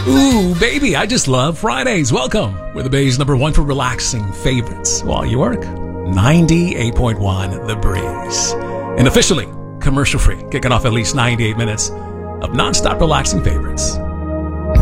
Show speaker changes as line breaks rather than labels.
Ooh, baby, I just love Fridays. Welcome. We're the Bay's #1 for relaxing favorites while you work. 98.1 The Breeze. And officially commercial free, kicking off at least 98 minutes of non-stop relaxing favorites.